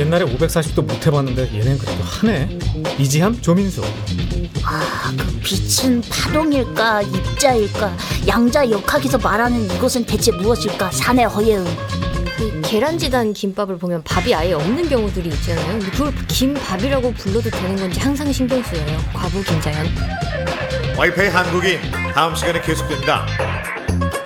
옛날에 540도 못 해봤는데 얘는 그래도 하네. 이지함, 조민수. 그 빛은 파동일까 입자일까, 양자 역학에서 말하는 이것은 대체 무엇일까? 사내 허예은. 그 계란지단 김밥을 보면 밥이 아예 없는 경우들이 있잖아요. 근데 그걸 김밥이라고 불러도 되는 건지 항상 신경 쓰여요. 과부 김자연. 와이파이 한국인 다음 시간에 계속됩니다.